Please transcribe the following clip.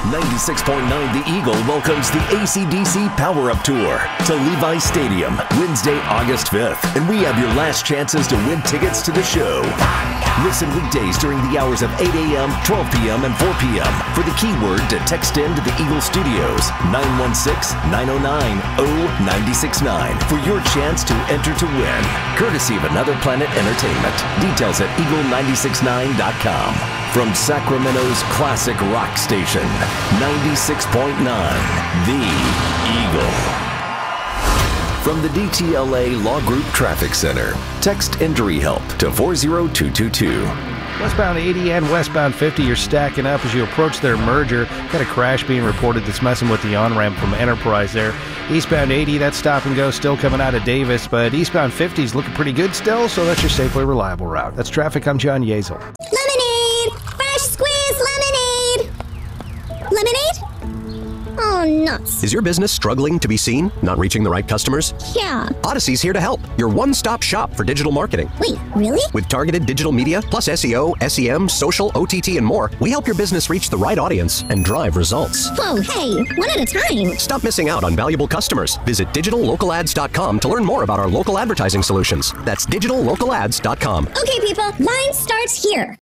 96.9 The Eagle welcomes the AC/DC Power Up Tour to Levi Stadium Wednesday, August 5th. And we have your last chances to win tickets to the show. Listen weekdays during the hours of 8 a.m., 12 p.m., and 4 p.m. for the keyword to text in to the Eagle Studios 916-909-0969 for your chance to enter to win. Courtesy of Another Planet Entertainment. Details at eagle969.com. From Sacramento's classic rock station, 96.9 The Eagle. From the DTLA Law Group Traffic Center, text injury help to 40222. Westbound 80 and westbound 50 are stacking up as you approach their merger. Got a crash being reported that's messing with the on-ramp from Enterprise there. Eastbound 80, that stop and go still coming out of Davis, but eastbound 50 is looking pretty good still, so that's your safely reliable route. That's traffic. I'm John Yezel. Lemonade! Fresh squeezed lemonade! Lemonade? Oh, nuts. Is your business struggling to be seen? Not reaching the right customers? Yeah. Odyssey's here to help. Your one-stop shop for digital marketing. Wait, really? With targeted digital media, plus SEO, SEM, social, OTT, and more, we help your business reach the right audience and drive results. Whoa, hey, one at a time. Stop missing out on valuable customers. Visit digitallocalads.com to learn more about our local advertising solutions. That's digitallocalads.com. Okay, people, line starts here.